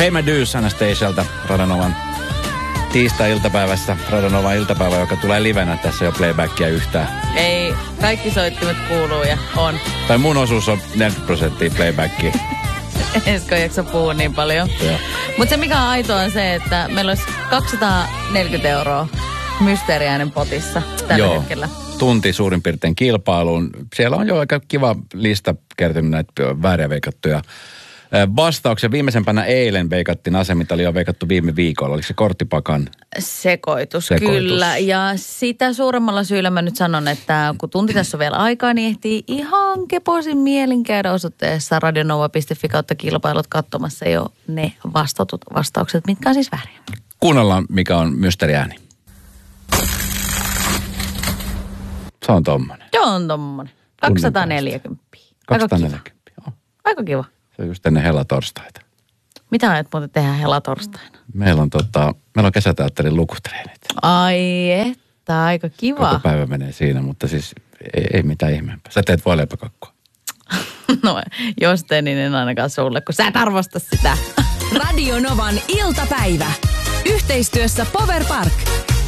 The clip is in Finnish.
Payment Dues Anastasialta Radanovan tiistai-iltapäivässä. Radanovan iltapäivä, joka tulee livenä. Tässä jo playbackia yhtään. Ei, kaikki soittimet kuuluu ja on. Tai mun osuus on 40% playbackia. Esko ei jaksa puhua niin paljon. Mutta se mikä on aitoa on se, että meillä olisi 240 € mysteeriäänen potissa tällä hetkellä. Tunti suurin piirtein kilpailuun. Siellä on jo aika kiva lista kertynyt näitä vääriä veikattuja vastauksia. Viimeisempänä eilen veikattiin asia, mitä oli jo veikattu viime viikolla. Oliko se korttipakan sekoitus, kyllä. Ja sitä suuremmalla syyllä mä nyt sanon, että kun tunti tässä on vielä aikaa, niin ehtii ihan kepoisin mielin käydä osoitteessa radionova.fi/kilpailut katsomassa jo ne vastatut vastaukset, mitkä on siis väärin. Kuunnellaan, mikä on mysteeriääni. Se on tommonen. Joo, on tommonen. 240. 240, joo. Aika kiva. Se on just ennen helatorstaita. Mitä ajat muuten tehdään helatorstaina? Meillä on kesäteatterin lukutreenit. Ai että, aika kiva. Koko päivä menee siinä, mutta siis ei mitään ihmeempää. Sä teet voileipäkakkua. No, jos teen, niin en ainakaan sulle, kun sä et arvosta sitä. Radio Novan iltapäivä. Yhteistyössä Power Park.